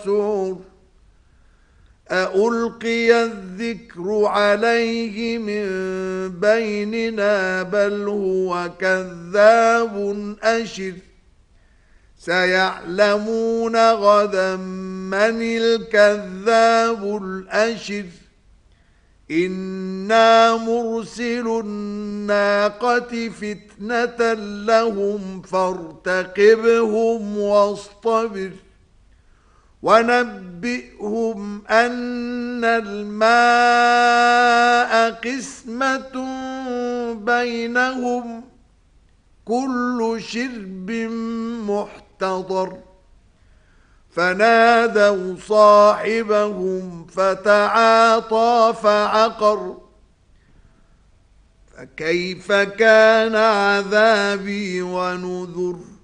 سعر أألقي الذكر عليه من بيننا بل هو كذاب أشر سيعلمون غدا من الكذاب الأشر إنا مرسل الناقة فتنة لهم فارتقبهم واصطبر ونبئهم أن الماء قسمة بينهم كل شرب محتضر فنادوا صاحبهم فتعاطى فعقر فكيف كان عذابي ونذر